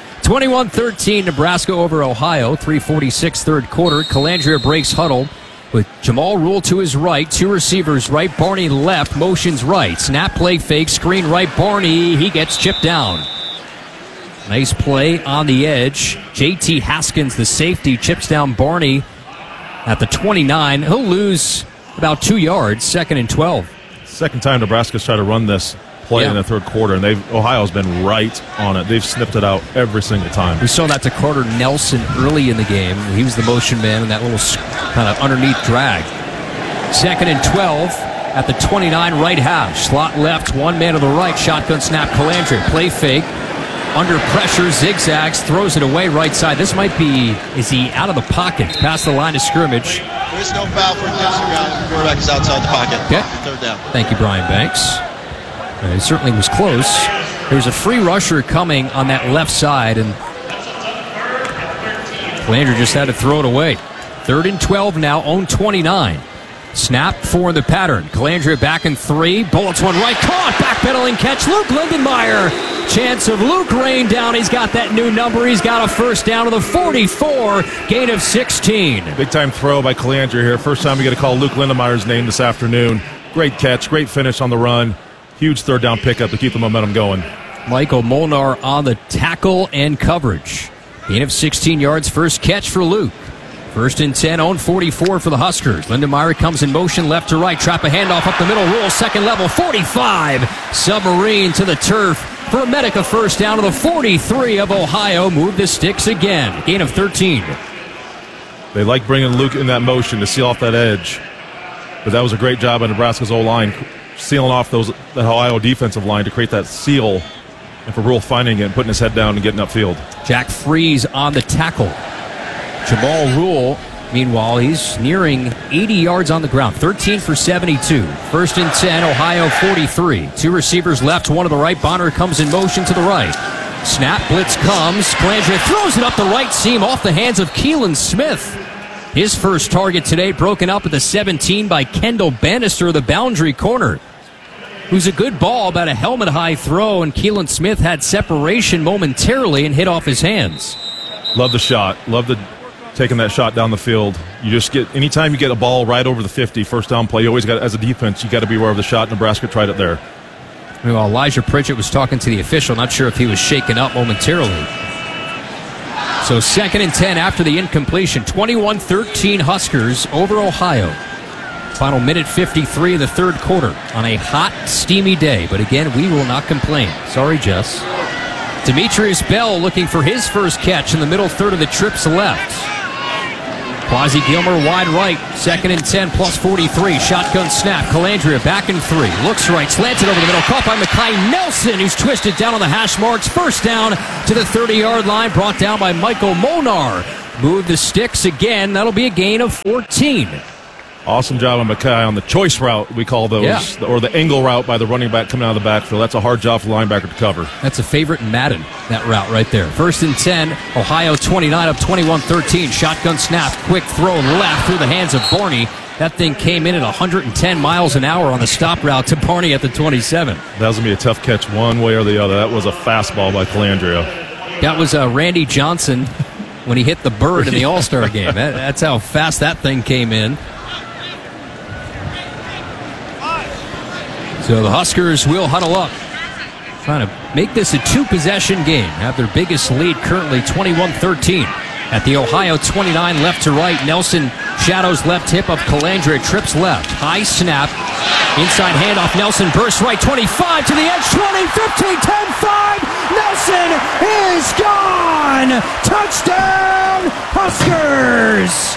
21-13, Nebraska over Ohio. 3:46 third quarter. Calandria breaks huddle with Jamal Rule to his right, two receivers right, Barney left, motions right, snap play fake, screen right, Barney, he gets chipped down. Nice play on the edge. J.T. Haskins, the safety, chips down Barney at the 29. He'll lose about 2 yards, 2nd and 12. Second time Nebraska's tried to run this play in the third quarter, and Ohio's been right on it. They've snipped it out every single time. We saw that to Carter Nelson early in the game. He was the motion man in that little kind of underneath drag. 2nd and 12 at the 29 right hash. Slot left, one man to the right. Shotgun snap, Calandria. Play fake. Under pressure, zigzags, throws it away right side. This might be, is he out of the pocket? Past the line of scrimmage. There's no foul for intentional ground. The quarterback is outside the pocket. Okay. Third down. Thank you, Brian Banks. It certainly was close. There's a free rusher coming on that left side, and Calandria just had to throw it away. 3rd and 12 now, own 29. Snap for the pattern. Calandria back in 3. Bullets one right. Caught. Backpedaling catch. Luke Lindenmeyer. Chance of Luke rain down. He's got that new number. He's got a first down to the 44. Gain of 16. Big time throw by Calandria here. First time we get to call Luke Lindemeyer's name this afternoon. Great catch. Great finish on the run. Huge third down pickup to keep the momentum going. Michael Molnar on the tackle and coverage. Gain of 16 yards. First catch for Luke. 1st and 10, own 44 for the Huskers. Lindenmeyer comes in motion left to right. Trap a handoff up the middle. Rule second level. 45. Submarine to the turf. For Medica first down to the 43 of Ohio. Move the sticks again. Gain of 13. They like bringing Luke in that motion to seal off that edge. But that was a great job by Nebraska's O-line, sealing off that Ohio defensive line to create that seal. And for Rule finding it and putting his head down and getting upfield. Jack Freeze on the tackle. Jamal Rule, meanwhile, he's nearing 80 yards on the ground. 13 for 72. 1st and 10, Ohio 43. Two receivers left, one to the right. Bonner comes in motion to the right. Snap, blitz comes. Calandria throws it up the right seam off the hands of Keelan Smith. His first target today broken up at the 17 by Kendall Bannister, the boundary corner. Who's a good ball, about a helmet-high throw, and Keelan Smith had separation momentarily and hit off his hands. Love the shot. Love taking that shot down the field. You just get, anytime you get a ball right over the 50, first down play, you always got, as a defense, you got to be aware of the shot. Nebraska tried it there. Well, Elijah Pritchett was talking to the official, not sure if he was shaken up momentarily. So So 2nd and 10 after the incompletion. 21-13 Huskers over Ohio. Final minute 53 of the third quarter on a hot, steamy day. But again, we will not complain. Sorry, Jess. Demetrius Bell looking for his first catch in the middle third of the trips left. Quasi Gilmer wide right. 2nd and 10 plus 43. Shotgun snap. Calandria back in 3. Looks right. Slanted over the middle. Caught by Mekhi Nelson, who's twisted down on the hash marks. First down to the 30-yard line. Brought down by Michael Monar. Move the sticks again. That'll be a gain of 14. Awesome job on Mekhi on the choice route, we call those, or the angle route by the running back coming out of the backfield. That's a hard job for the linebacker to cover. That's a favorite in Madden, that route right there. 1st and 10, Ohio 29 up 21-13. Shotgun snap, quick throw left through the hands of Barney. That thing came in at 110 miles an hour on the stop route to Barney at the 27. That was going to be a tough catch one way or the other. That was a fastball by Calandria. That was Randy Johnson when he hit the bird in the All-Star game. That's how fast that thing came in. So the Huskers will huddle up, trying to make this a 2-possession game. Have their biggest lead currently 21-13. At the Ohio 29, left to right. Nelson shadows left hip of Calandria, trips left. High snap, inside handoff. Nelson bursts right, 25 to the edge, 20, 15, 10, 5. Nelson is gone. Touchdown, Huskers.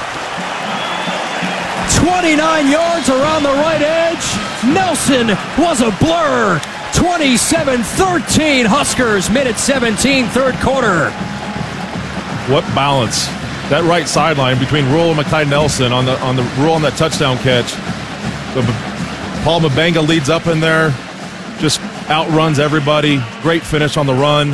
29 yards around the right edge. Nelson was a blur. 27-13 Huskers, minute 17, third quarter. What balance. That right sideline between Rule and Mekhi Nelson on the Rule on that touchdown catch. Paul Mabanga leads up in there, just outruns everybody. Great finish on the run.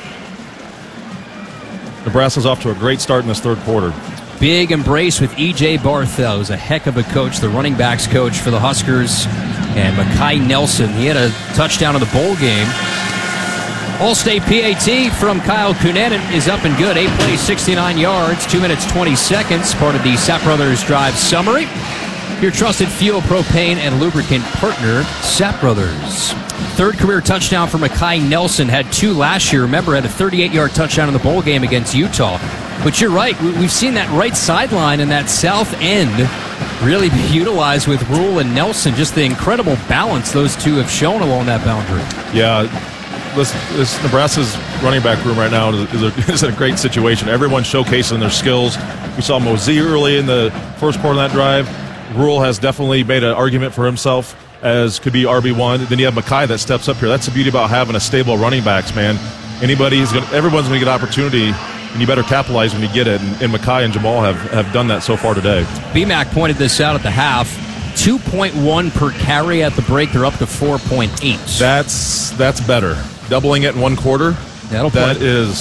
Nebraska's off to a great start in this third quarter. Big embrace with E.J. Barthel, who's a heck of a coach, the running backs coach for the Huskers. And Mekhi Nelson, he had a touchdown in the bowl game. All-State PAT from Kyle Cunanan is up and good. 8 plays, 69 yards, 2 minutes, 20 seconds. Part of the Sapp Brothers Drive Summary. Your trusted fuel, propane, and lubricant partner, Sapp Brothers. Third career touchdown for Mekhi Nelson. Had 2 last year. Remember, had a 38-yard touchdown in the bowl game against Utah. But you're right. We've seen that right sideline and that south end really be utilized with Rule and Nelson. Just the incredible balance those two have shown along that boundary. Yeah, this Nebraska's running back room right now is in a great situation. Everyone's showcasing their skills. We saw Mosey early in the first quarter of that drive. Rule has definitely made an argument for himself as could be RB1. Then you have Mekhi that steps up here. That's the beauty about having a stable running backs, man. Everyone's going to get opportunity, and you better capitalize when you get it. And Mekhi and Jamal have done that so far today. BMAC pointed this out at the half. 2.1 per carry at the break. They're up to 4.8. That's better. Doubling it in one quarter. That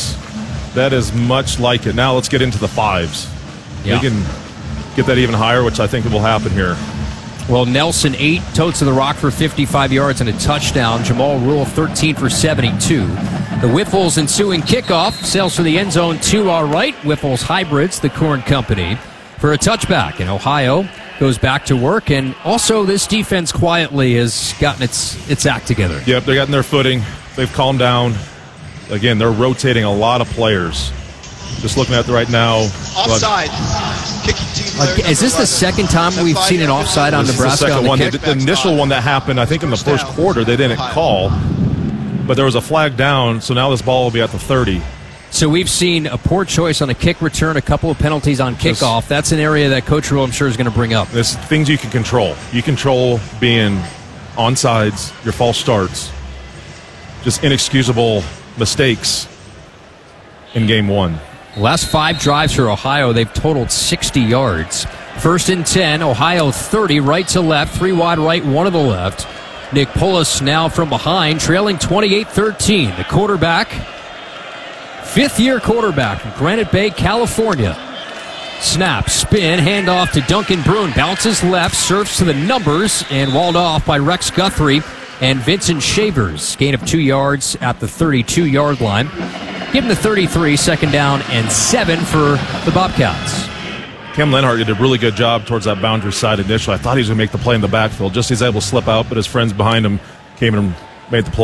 is much like it. Now let's get into the 5s. Yeah. We can get that even higher, which I think will happen here. Well, Nelson 8 totes to the rock for 55 yards and a touchdown. Jamal Rule 13 for 72. The Whiffles ensuing kickoff sails for the end zone to our right. Whiffles Hybrids, the corn company, for a touchback. And Ohio goes back to work. And also this defense quietly has gotten its act together. Yep, they're getting their footing. They've calmed down. Again, they're rotating a lot of players. Just looking at it right now. Offside. Is this the second time we've seen an offside on Nebraska? The second one. Kick? The initial one that happened, I think in the first quarter, they didn't call. But there was a flag down, so now this ball will be at the 30. So we've seen a poor choice on a kick return, a couple of penalties on kickoff. That's an area that Coach Rule, I'm sure, is going to bring up. There's things you can control. You control being onsides, your false starts, just inexcusable mistakes in game one. Last 5 drives for Ohio, they've totaled 60 yards. 1st and 10, Ohio 30, right to left, 3 wide right, 1 to the left. Nick Pullis now from behind, trailing 28-13. The quarterback, 5th-year quarterback from Granite Bay, California. Snap, spin, handoff to Duncan Brune. Bounces left, surfs to the numbers, and walled off by Rex Guthrie and Vincent Shavers. Gain of 2 yards at the 32-yard line. Give him the 33, 2nd down and 7 for the Bobcats. Cam Lenhart did a really good job towards that boundary side initially. I thought he was going to make the play in the backfield. Just he's able to slip out, but his friends behind him came and made the play.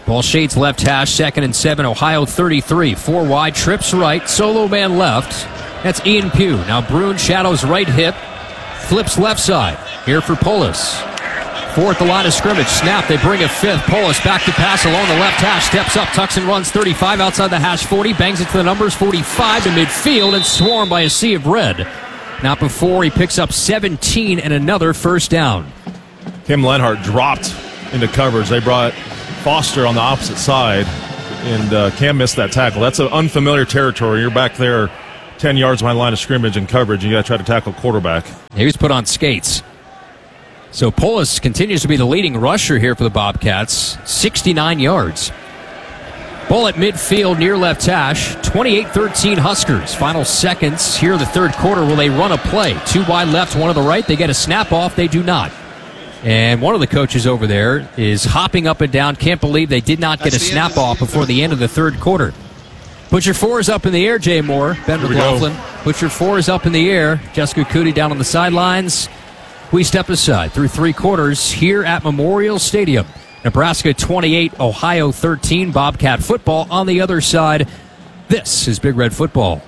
Ball shades left hash, 2nd and 7, Ohio 33. 4 wide, trips right, solo man left. That's Ian Pugh. Now Brune shadows right hip, flips left side. Here for Polis. 4 at the line of scrimmage. Snap, they bring a 5th. Polis back to pass along the left hash, steps up, tucks and runs 35 outside the hash 40, bangs it to the numbers 45 to midfield and swarmed by a sea of red. Not before he picks up 17 and another first down. Cam Lenhart dropped into coverage. They brought Foster on the opposite side, and Cam missed that tackle. That's an unfamiliar territory. You're back there 10 yards behind the line of scrimmage and coverage, and you got to try to tackle quarterback. He was put on skates. So Polis continues to be the leading rusher here for the Bobcats, 69 yards. Ball at midfield near left hash, 28-13 Huskers. Final seconds here in the third quarter. Will they run a play? 2 wide left, 1 to the right. They get a snap off. They do not. And one of the coaches over there is hopping up and down. Can't believe they did not get a snap off before the end of the third quarter. Put your 4s up in the air, Jay Moore. Ben McLaughlin. Put your 4s up in the air. Jessica Cootie down on the sidelines. We step aside through 3 quarters here at Memorial Stadium. Nebraska 28, Ohio 13. Bobcat football on the other side. This is Big Red Football.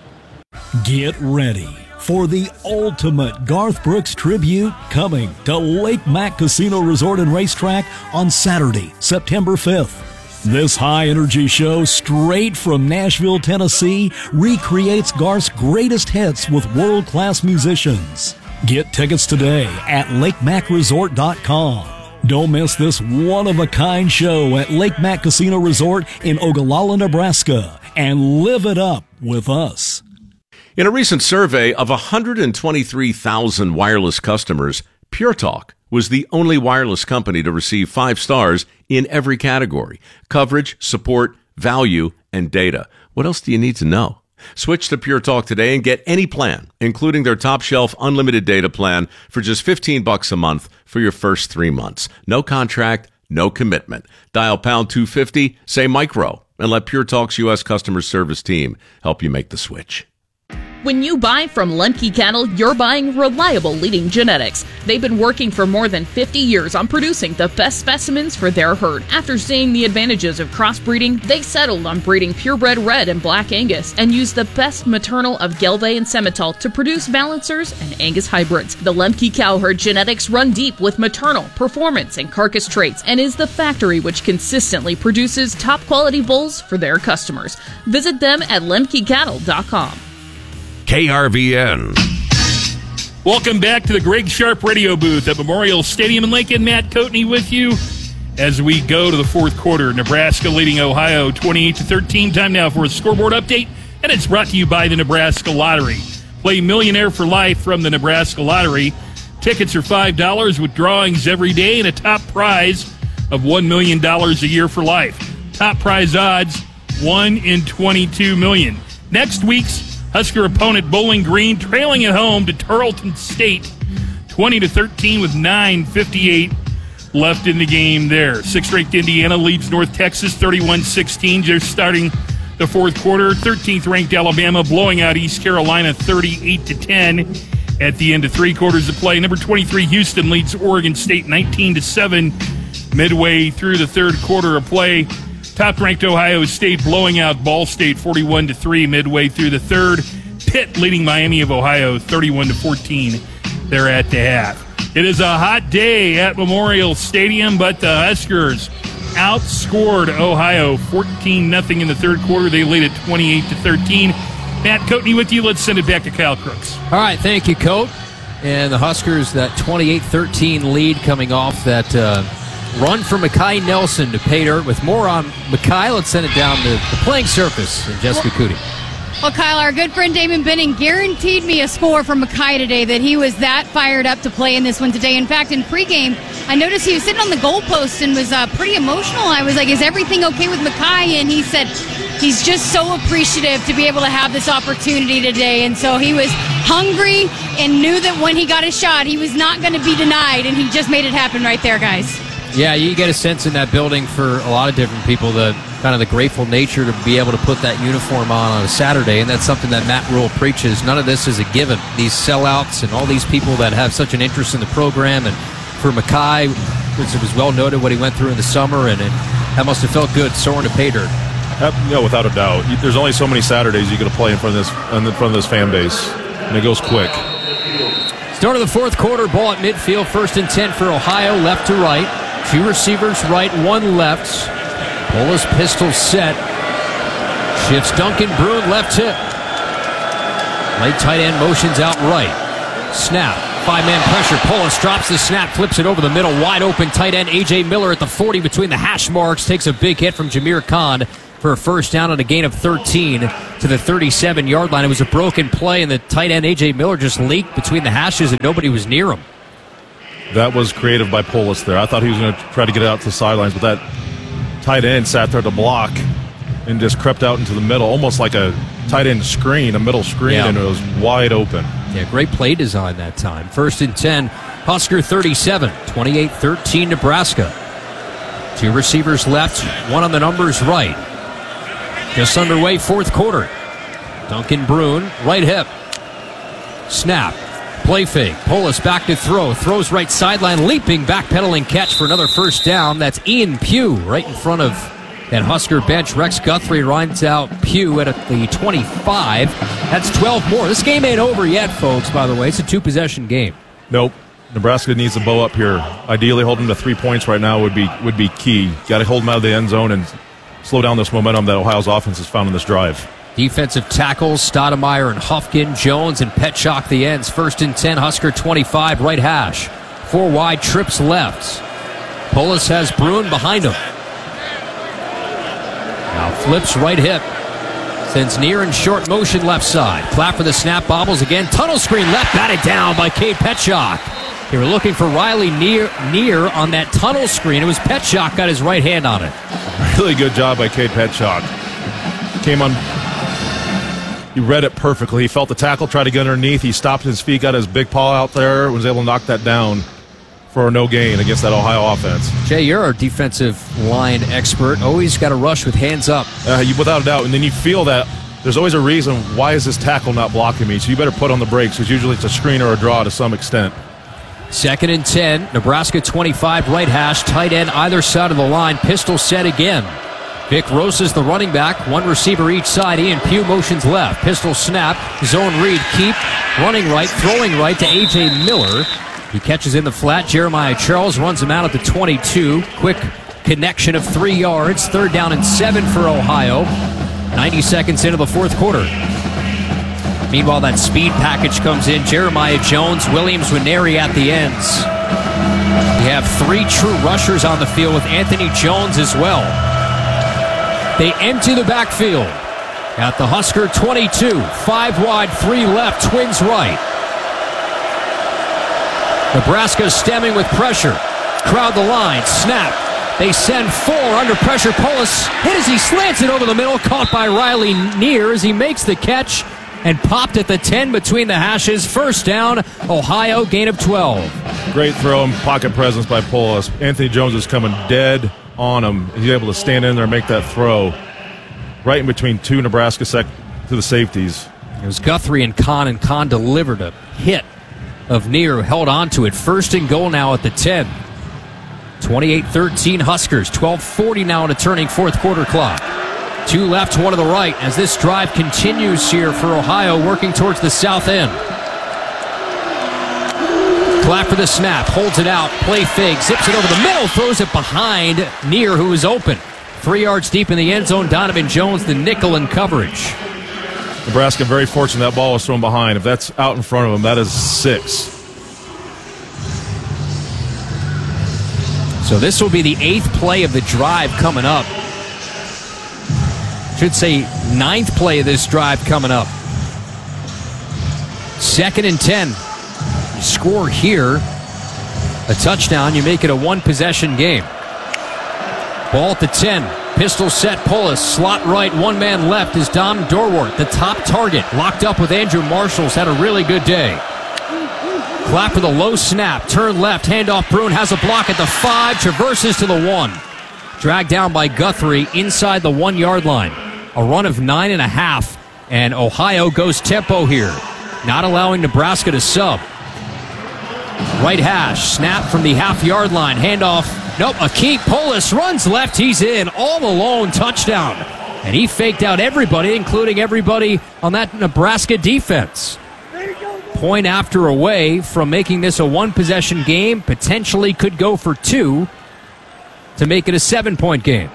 Get ready for the ultimate Garth Brooks tribute coming to Lake Mac Casino Resort and Racetrack on Saturday, September 5th. This high-energy show, straight from Nashville, Tennessee, recreates Garth's greatest hits with world-class musicians. Get tickets today at LakeMacResort.com. Don't miss this one-of-a-kind show at Lake Mac Casino Resort in Ogallala, Nebraska, and live it up with us. In a recent survey of 123,000 wireless customers, Pure Talk was the only wireless company to receive 5 stars in every category: coverage, support, value, and data. What else do you need to know? Switch to Pure Talk today and get any plan, including their top shelf unlimited data plan for just $15 a month for your first 3 months. No contract, no commitment. Dial pound 250, say micro, and let Pure Talk's U.S. customer service team help you make the switch. When you buy from Lemke Cattle, you're buying reliable leading genetics. They've been working for more than 50 years on producing the best specimens for their herd. After seeing the advantages of crossbreeding, they settled on breeding purebred red and black Angus and used the best maternal of Gelbvieh and Simmental to produce balancers and Angus hybrids. The Lemke cow herd genetics run deep with maternal, performance, and carcass traits and is the factory which consistently produces top quality bulls for their customers. Visit them at lemkecattle.com. KRVN. Welcome back to the Greg Sharp radio booth at Memorial Stadium in Lincoln. Matt Coatney with you as we go to the fourth quarter. Nebraska leading Ohio 28-13. Time now for a scoreboard update, and it's brought to you by the Nebraska Lottery. Play Millionaire for Life from the Nebraska Lottery. Tickets are $5 with drawings every day and a top prize of $1 million a year for life. Top prize odds, 1 in 22 million. Next week's Husker opponent Bowling Green trailing at home to Tarleton State 20-13 with 9:58 left in the game there. 6th ranked Indiana leads North Texas 31-16 just starting the fourth quarter. 13th ranked Alabama blowing out East Carolina 38-10 at the end of 3 quarters of play. Number 23 Houston leads Oregon State 19-7 midway through the third quarter of play. Top-ranked Ohio State blowing out Ball State 41-3 midway through the third. Pitt leading Miami of Ohio 31-14 there at the half. It is a hot day at Memorial Stadium, but the Huskers outscored Ohio 14-0 in the third quarter. They lead at 28-13. Matt Coatney with you. Let's send it back to Kyle Crooks. All right, thank you, Coat. And the Huskers, that 28-13 lead coming off that run for Mekhi Nelson to pay dirt. With more on Mekhi, let's send it down to the playing surface and Jessica Cootie. Well, Kyle, our good friend Damon Benning guaranteed me a score from Mekhi today, that he was that fired up to play in this one today. In fact, in pregame, I noticed he was sitting on the goalpost and was pretty emotional. I was like, is everything okay with Mekhi? And he said he's just so appreciative to be able to have this opportunity today. And so he was hungry and knew that when he got his shot, he was not going to be denied, and he just made it happen right there, guys. Yeah, you get a sense in that building for a lot of different people, the kind of the grateful nature to be able to put that uniform on a Saturday, and that's something that Matt Rule preaches. None of this is a given. These sellouts and all these people that have such an interest in the program, and for Mekhi, which it was well noted what he went through in the summer, and That must have felt good, soaring to pay dirt. Without a doubt. There's only so many Saturdays you get to play in front of this fan base, and it goes quick. Start of the fourth quarter, ball at midfield, 1st and 10 for Ohio, left to right. 2 receivers right, 1 left. Polis pistol set. Shifts Duncan Bruin, left hip. Late tight end motions out right. Snap. 5-man pressure. Polis drops the snap, flips it over the middle. Wide open tight end A.J. Miller at the 40 between the hash marks. Takes a big hit from Jameer Khan for a first down and a gain of 13 to the 37-yard line. It was a broken play, and the tight end A.J. Miller just leaked between the hashes, and nobody was near him. That was creative by Polis there. I thought he was going to try to get it out to the sidelines, but that tight end sat there to block and just crept out into the middle, almost like a tight end screen, a middle screen, and it was wide open. Yeah, great play design that time. 1st and 10, Husker 37, 28-13 Nebraska. 2 receivers left, 1 on the numbers right. Just underway, fourth quarter. Duncan Bruin, right hip. Snap. Play fake. Polis back to throw. Throws right sideline. Leaping, backpedaling catch for another first down. That's Ian Pugh right in front of that Husker bench. Rex Guthrie runs out Pugh at the 25. That's 12 more. This game ain't over yet, folks, by the way. It's a 2-possession game. Nope. Nebraska needs to bow up here. Ideally, holding them to 3 points right now would be key. Got to hold them out of the end zone and slow down this momentum that Ohio's offense has found in this drive. Defensive tackles, Stoudemire and Hufkin, Jones and Petchak the ends. 1st and 10, Husker 25, right hash. 4 wide, trips left. Polis has Bruin behind him. Now flips right hip. Sends near and short motion left side. Clap for the snap, bobbles again. Tunnel screen left, batted down by Cade Petchak. They were looking for Riley near on that tunnel screen. It was Petchak got his right hand on it. Really good job by Cade Petchak. Came on. He read it perfectly. He felt the tackle, tried to get underneath. He stopped his feet, got his big paw out there, was able to knock that down for a no gain against that Ohio offense. Jay, you're our defensive line expert. Always got to rush with hands up. Without a doubt. And then you feel that there's always a reason why is this tackle not blocking me. So you better put on the brakes because usually it's a screen or a draw to some extent. 2nd and 10, Nebraska 25, right hash, tight end either side of the line, pistol set again. Vic Rosas the running back, 1 receiver each side. Ian Pugh motions left, pistol snap, zone read, keep, running right, throwing right to A.J. Miller. He catches in the flat. Jeremiah Charles runs him out at the 22. Quick connection of 3 yards, 3rd down and 7 for Ohio. 90 seconds into the fourth quarter. Meanwhile, that speed package comes in. Jeremiah Jones, Williams Nwaneri at the ends. We have 3 true rushers on the field with Anthony Jones as well. They empty the backfield at the Husker 22. 5 wide, 3 left, Twins right. Nebraska stemming with pressure. Crowd the line, snap. They send 4 under pressure. Polis hit as he slants it over the middle. Caught by Riley Neer as he makes the catch and popped at the 10 between the hashes. First down, Ohio, gain of 12. Great throw and pocket presence by Polis. Anthony Jones is coming dead on him. He's able to stand in there and make that throw right in between 2 Nebraska to the safeties. It was Guthrie and Khan delivered a hit of Neer, who held on to it. 1st and goal now at the 10. 28-13 Huskers. 12:40 now in a turning fourth quarter clock. 2 left, 1 to the right as this drive continues here for Ohio, working towards the south end. Clap for the snap, holds it out, play fake, zips it over the middle, throws it behind Neer, who is open. 3 yards deep in the end zone, Donovan Jones, the nickel in coverage. Nebraska very fortunate that ball was thrown behind. If that's out in front of him, that is 6. So this will be the 8th play of the drive coming up. Should say 9th play of this drive coming up. 2nd and 10. You score here, a touchdown, you make it a 1-possession game. Ball at the 10. Pistol set, Polis, slot right, 1 man left is Dom Dorwart, the top target. Locked up with Andrew Marshall's, had a really good day. Clap for the low snap, turn left, handoff, Bruin has a block at the 5, traverses to the 1. Dragged down by Guthrie inside the 1-yard line. A run of 9.5, and Ohio goes tempo here, not allowing Nebraska to sub. Right hash, snap from the half-yard line, handoff. Nope, Akeem Polis runs left. He's in, all alone, touchdown. And he faked out everybody, including everybody on that Nebraska defense. Point after away from making this a one-possession game, potentially could go for 2 to make it a 7-point game.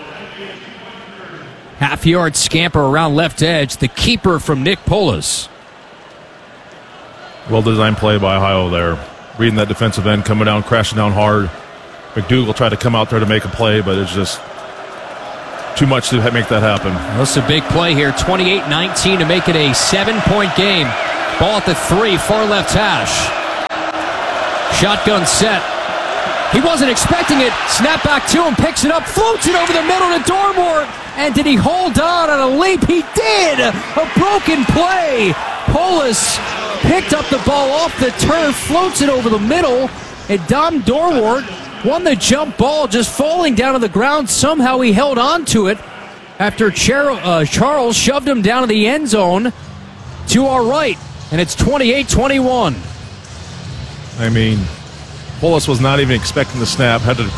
Half-yard scamper around left edge, the keeper from Nick Polis. Well-designed play by Ohio there. Reading that defensive end, coming down, crashing down hard. McDougal tried to come out there to make a play, but it's just too much to make that happen. That's a big play here. 28-19 to make it a 7-point game. Ball at the 3, far left hash. Shotgun set. He wasn't expecting it. Snap back to him, picks it up, floats it over the middle to Dormort. And did he hold on a leap? He did! A broken play. Polis picked up the ball off the turf, floats it over the middle, and Dom Dorwart won the jump ball, just falling down to the ground. Somehow he held on to it after Charles shoved him down to the end zone to our right, and it's 28-21. I mean, Polis was not even expecting the snap, had to